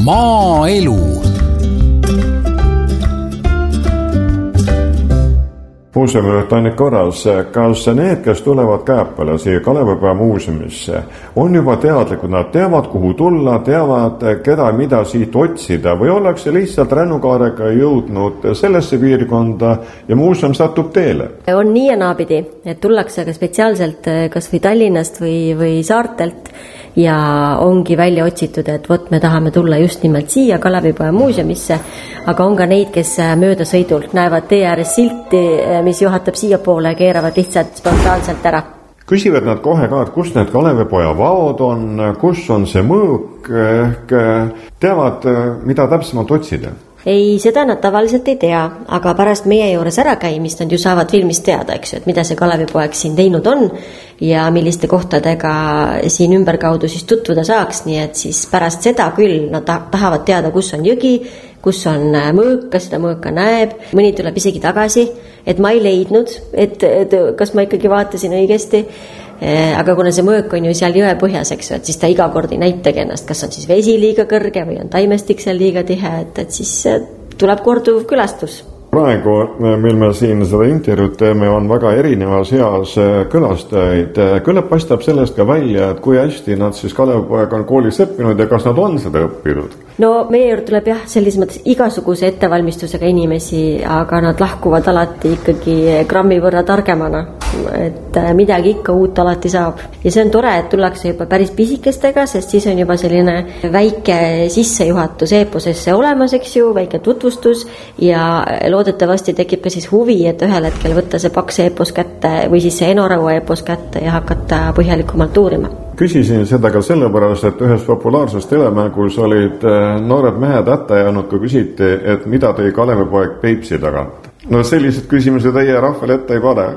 Maaelu. Muuseumijuht Annika Oras, kas need, kes tulevad Kääpele siia Kalevipoja muuseumisse, on juba teadlikud, nad teavad, kuhu tulla, teavad, keda mida siit otsida või ollakse lihtsalt rännukaarega jõudnud sellesse piirkonda ja muuseum satub teele? On nii ja naapidi, et tullakse ka spetsiaalselt kas või Tallinnast või saartelt ja ongi välja otsitud, et vot me tahame tulla just nimelt siia Kalevipoja muuseumisse, aga on ka neid, kes mööda sõidult näevad tee ääres silti, mis juhatab siia poole ja keeravad lihtsalt spontaanselt ära. Küsivad nad kohe ka, et kus need Kalevipoja vaod on, kus on see mõõk, ehk teavad, mida täpsemalt otsida? Ei, seda nad tavaliselt ei tea, aga pärast meie juures ärakäimist nad ju saavad filmist teada, eks ju, et mida see Kalevipoeg siin teinud on ja milliste kohtadega siin ümberkaudu siis tutvuda saaks, nii et siis pärast seda küll nad tahavad teada, kus on jõgi, kus on mõõk, kas seda mõõka näeb, mõni tuleb isegi tagasi, et ma ei leidnud, et kas ma ikkagi vaatasin õigesti, aga kuna see mõõk on ju seal jõe põhjas, eks ju, et siis ta iga kord ei näitagi ennast, kas on siis vesi liiga kõrge või on taimestik seal liiga tihe, et siis tuleb korduv külastus. Praegu, mil me siin seda intervjuud teeme, on väga erinevas eas külastajaid. Küllap paistab sellest ka välja, et kui hästi nad siis Kalevipoeg on koolis õppinud ja kas nad on seda õppinud? No meie juurde tuleb jah, selles mõttes igasuguse ettevalmistusega inimesi, aga nad lahkuvad alati ikkagi grammi võrra targemana, et midagi ikka uut alati saab. Ja see on tore, et tullakse juba päris pisikestega, sest siis on juba selline väike sissejuhatus eeposesse olemas, eks ju, väike tutvustus ja loodetavasti tekib ka siis huvi, et ühel hetkel võtta see paks eepos kätte või siis see Eno Raua eepos kätte ja hakata põhjalikumalt uurima. Küsisin seda ka sellepärast, et ühes populaarses telemängus olid noored mehed hätta jäänud, kui küsiti, et mida tõi Kalevipoeg Peipsi tagant. No sellised küsimused teie rahvale ette ei pane.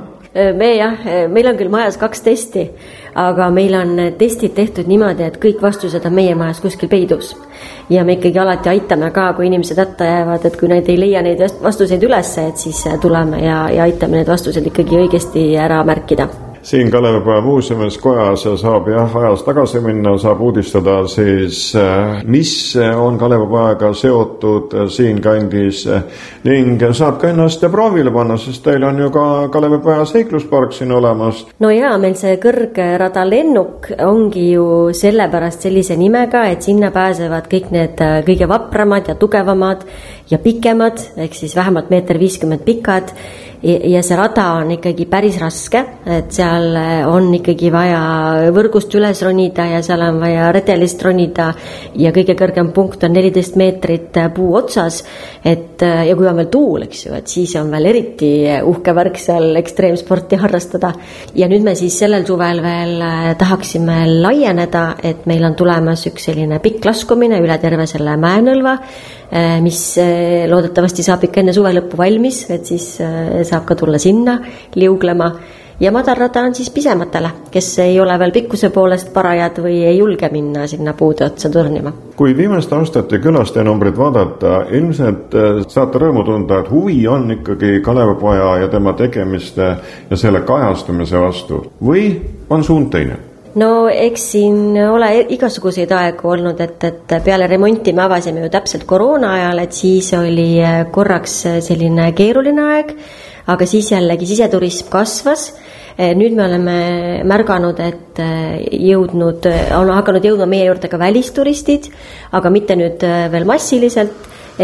Meil on küll majas 2 testi, aga meil on testid tehtud niimoodi, et kõik vastused on meie majas kuskil peidus. Ja me ikkagi alati aitame ka, kui inimesed hätta jäävad, et kui neid ei leia neid vastuseid ülesse, et siis tuleme ja aitame need vastused ikkagi õigesti ära märkida. Siin Kalevipoja muuseumis kojas saab ajas tagasi minna, saab uudistada siis, mis on Kalevipojaga seotud siin kandis ning saab ka ennast proovile panna, sest teil on ju ka Kalevipoja seikluspark siin olemas. No jaa, meil see kõrgrada lennuk ongi ju sellepärast sellise nimega, et sinna pääsevad kõik need kõige vapramad ja tugevamad ja pikemad, ehk siis vähemalt 1,50 m pikad ja see rada on ikkagi päris raske, et seal on ikkagi vaja võrgust üles ronida ja seal on vaja redelist ronida ja kõige kõrgem punkt on 14 meetrit puu otsas, et ja kui on veel tuul, eks ju, et siis on veel eriti uhke värk seal ekstreemsporti harrastada. Ja nüüd me siis sellel suvel veel tahaksime laieneda, et meil on tulemas üks selline pikk laskumine üle terve selle mäenõlva, mis loodetavasti saab ikka enne suve lõppu valmis, et siis saab ka tulla sinna liuglema ja madalrada on siis pisematele, kes ei ole veel pikkuse poolest parajad või ei julge minna sinna puude otsa tornima. Kui viimaste aastate külastajanumbrit vaadata, ilmselt saate rõõmu tunda, et huvi on ikkagi Kalevipoja ja tema tegemiste ja selle kajastumise vastu või on suund teine? No eks siin ole igasuguseid aegu olnud, et peale remonti me avasime ju täpselt koroona ajal, et siis oli korraks selline keeruline aeg, aga siis jällegi siseturism kasvas. Nüüd me oleme märganud, et on hakanud jõudma meie juurde ka välisturistid, aga mitte nüüd veel massiliselt.